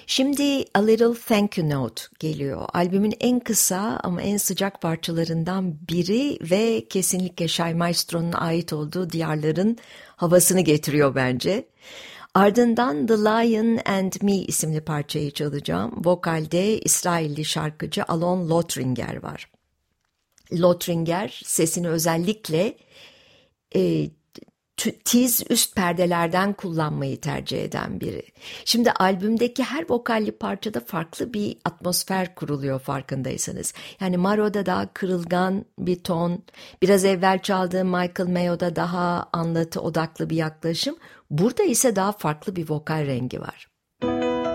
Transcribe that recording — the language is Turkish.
Şimdi A Little Thank You Note geliyor. Albümün en kısa ama en sıcak parçalarından biri ve kesinlikle Shai Maestro'nun ait olduğu diyarların havasını getiriyor bence. Ardından The Lion and Me isimli parçayı çalacağım. Vokalde İsrailli şarkıcı Alon Lotringer var. Lotringer sesini özellikle tiz üst perdelerden kullanmayı tercih eden biri. Şimdi albümdeki her vokalli parçada farklı bir atmosfer kuruluyor farkındaysanız. Yani Maro'da daha kırılgan bir ton, biraz evvel çaldığım Michael Mayo'da daha anlatı odaklı bir yaklaşım. Burada ise daha farklı bir vokal rengi var.